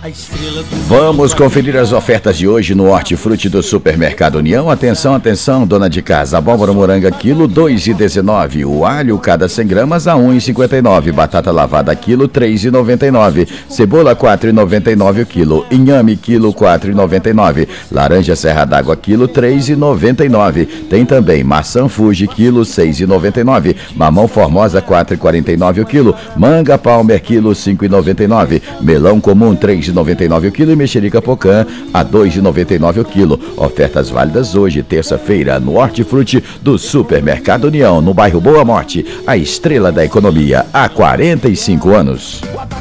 Vamos conferir as ofertas de hoje no Hortifruti do Supermercado União. Atenção, atenção, dona de casa. Abóbora moranga quilo 2,19. O alho cada 100 gramas a 1,59. Batata lavada quilo 3,99. Cebola 4,99 o quilo. Inhame quilo 4,99. Laranja Serra d'Água quilo 3,99. Tem também maçã Fuji quilo 6,99. Mamão Formosa 4,49 o quilo. Manga Palmer quilo 5,99. Melão comum 3,99 o quilo e mexerica Pocã a 2,99 o quilo. Ofertas válidas hoje, terça-feira, no Hortifruti do Supermercado União, no bairro Boa Morte, a estrela da economia há 45 anos.